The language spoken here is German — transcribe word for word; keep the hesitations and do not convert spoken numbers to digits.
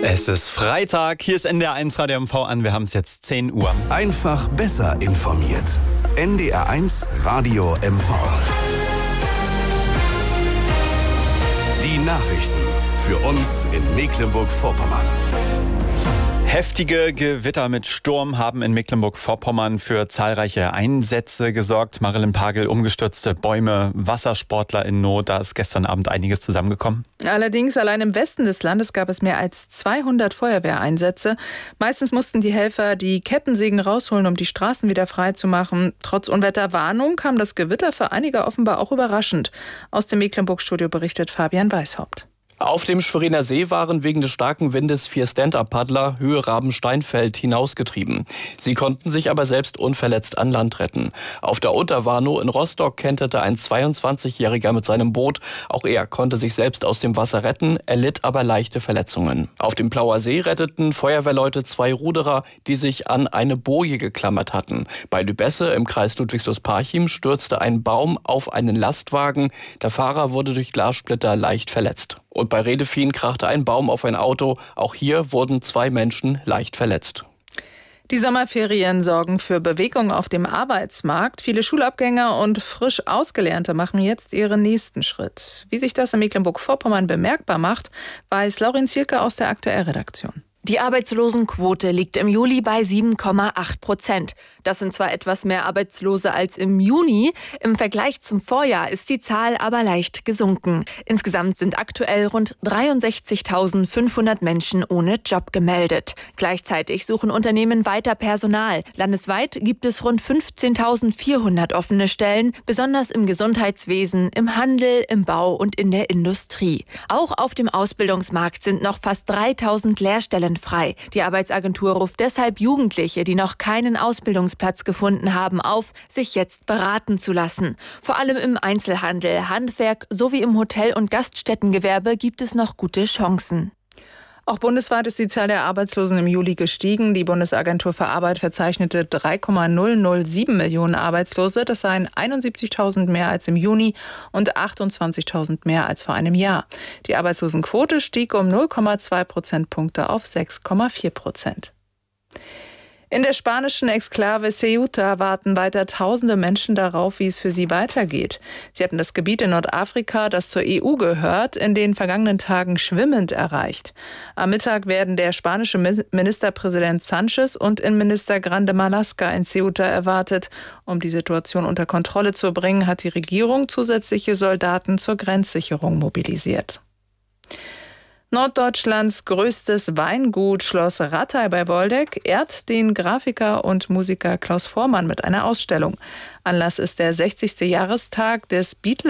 Es ist Freitag, hier ist N D R eins Radio M V an, wir haben es jetzt zehn Uhr. Einfach besser informiert. N D R eins Radio M V. Die Nachrichten für uns in Mecklenburg-Vorpommern. Heftige Gewitter mit Sturm haben in Mecklenburg-Vorpommern für zahlreiche Einsätze gesorgt. Marilyn Pagel, umgestürzte Bäume, Wassersportler in Not, da ist gestern Abend einiges zusammengekommen. Allerdings allein im Westen des Landes gab es mehr als zweihundert Feuerwehreinsätze. Meistens mussten die Helfer die Kettensägen rausholen, um die Straßen wieder frei zu machen. Trotz Unwetterwarnung kam das Gewitter für einige offenbar auch überraschend. Aus dem Mecklenburg-Studio berichtet Fabian Weishaupt. Auf dem Schweriner See waren wegen des starken Windes vier Stand-Up-Paddler Höhe Rabensteinfeld hinausgetrieben. Sie konnten sich aber selbst unverletzt an Land retten. Auf der Unterwarnow in Rostock kenterte ein zweiundzwanzigjähriger mit seinem Boot. Auch er konnte sich selbst aus dem Wasser retten, erlitt aber leichte Verletzungen. Auf dem Plauer See retteten Feuerwehrleute zwei Ruderer, die sich an eine Boje geklammert hatten. Bei Lübesse im Kreis Ludwigslust-Parchim stürzte ein Baum auf einen Lastwagen. Der Fahrer wurde durch Glassplitter leicht verletzt. Und bei Redefien krachte ein Baum auf ein Auto. Auch hier wurden zwei Menschen leicht verletzt. Die Sommerferien sorgen für Bewegung auf dem Arbeitsmarkt. Viele Schulabgänger und frisch Ausgelernte machen jetzt ihren nächsten Schritt. Wie sich das in Mecklenburg-Vorpommern bemerkbar macht, weiß Laurin Zielke aus der Aktuellredaktion. Die Arbeitslosenquote liegt im Juli bei sieben Komma acht Prozent. Das sind zwar etwas mehr Arbeitslose als im Juni, im Vergleich zum Vorjahr ist die Zahl aber leicht gesunken. Insgesamt sind aktuell rund dreiundsechzigtausendfünfhundert Menschen ohne Job gemeldet. Gleichzeitig suchen Unternehmen weiter Personal. Landesweit gibt es rund fünfzehntausendvierhundert offene Stellen, besonders im Gesundheitswesen, im Handel, im Bau und in der Industrie. Auch auf dem Ausbildungsmarkt sind noch fast dreitausend Lehrstellen frei. Die Arbeitsagentur ruft deshalb Jugendliche, die noch keinen Ausbildungsplatz gefunden haben, auf, sich jetzt beraten zu lassen. Vor allem im Einzelhandel, Handwerk sowie im Hotel- und Gaststättengewerbe gibt es noch gute Chancen. Auch bundesweit ist die Zahl der Arbeitslosen im Juli gestiegen. Die Bundesagentur für Arbeit verzeichnete drei Komma null null sieben Millionen Arbeitslose. Das seien einundsiebzigtausend mehr als im Juni und achtundzwanzigtausend mehr als vor einem Jahr. Die Arbeitslosenquote stieg um null Komma zwei Prozentpunkte auf sechs Komma vier Prozent. In der spanischen Exklave Ceuta warten weiter tausende Menschen darauf, wie es für sie weitergeht. Sie hatten das Gebiet in Nordafrika, das zur E U gehört, in den vergangenen Tagen schwimmend erreicht. Am Mittag werden der spanische Ministerpräsident Sanchez und Innenminister Grande Marlaska in Ceuta erwartet. Um die Situation unter Kontrolle zu bringen, hat die Regierung zusätzliche Soldaten zur Grenzsicherung mobilisiert. Norddeutschlands größtes Weingut Schloss Rattay bei Woldeck ehrt den Grafiker und Musiker Klaus Voormann mit einer Ausstellung. Anlass ist der sechzigste Jahrestag des Beatle